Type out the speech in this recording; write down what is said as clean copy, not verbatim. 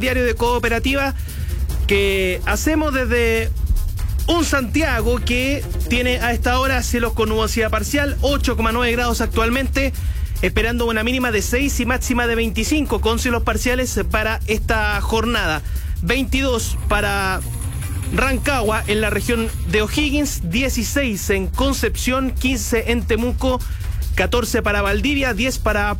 diario de Cooperativa que hacemos desde un Santiago que tiene a esta hora cielos con nubosidad parcial, 8,9 grados actualmente, esperando una mínima de 6 y máxima de 25 con cielos parciales para esta jornada. 22 para Rancagua en la región de O'Higgins, 16 en Concepción, 15 en Temuco, 14 para Valdivia, 10 para